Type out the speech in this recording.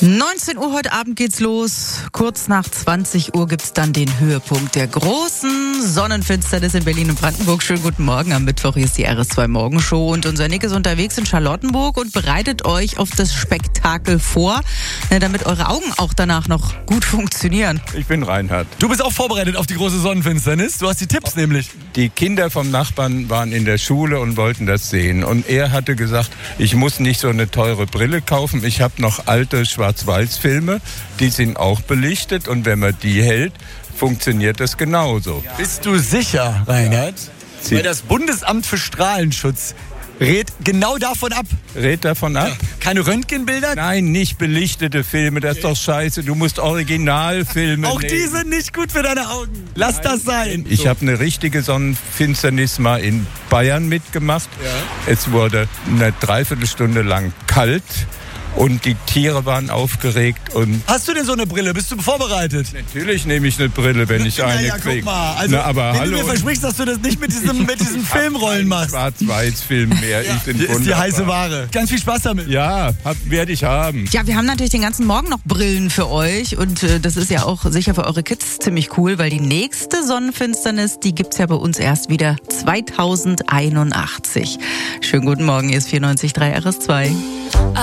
19 Uhr heute Abend geht's los. Kurz nach 20 Uhr gibt's dann den Höhepunkt der großen Sonnenfinsternis in Berlin und Brandenburg. Schönen guten Morgen. Am Mittwoch hier ist die RS2 Morgenshow und unser Nick ist unterwegs in Charlottenburg und bereitet euch auf das Spektakel vor, damit eure Augen auch danach noch gut funktionieren. Ich bin Reinhard. Du bist auch vorbereitet auf die große Sonnenfinsternis. Du hast die Tipps nämlich. Die Kinder vom Nachbarn waren in der Schule und wollten das sehen. Und er hatte gesagt, ich muss nicht so eine teure Brille kaufen. Ich habe noch alte Schwarz-Weiß-Filme, die sind auch belichtet. Und wenn man die hält, funktioniert das genauso. Bist du sicher, Reinhard? Weil das Bundesamt für Strahlenschutz rät genau davon ab. Rät davon ab? Keine Röntgenbilder? Nein, nicht belichtete Filme, das ist doch scheiße. Du musst Originalfilme Auch nehmen. die sind nicht gut für deine Augen. Lass das sein. Ich habe eine richtige Sonnenfinsternis mal in Bayern mitgemacht. Ja. Es wurde eine Dreiviertelstunde lang kalt. Und die Tiere waren aufgeregt. Und hast du denn so eine Brille? Bist du vorbereitet? Natürlich nehme ich eine Brille, wenn ich eine kriege. Guck mal. Also, aber wenn hallo. du mir versprichst, dass du das nicht mit diesen Filmrollen machst. Schwarz-Weiß-Film mehr. Ja. Ich bin Hier ist die heiße Ware. Ganz viel Spaß damit. Ja, werde ich haben. Ja, wir haben natürlich den ganzen Morgen noch Brillen für euch und das ist ja auch sicher für eure Kids ziemlich cool, weil die nächste Sonnenfinsternis, die gibt's ja bei uns erst wieder 2081. Schönen guten Morgen, hier ist 94.3 RS2.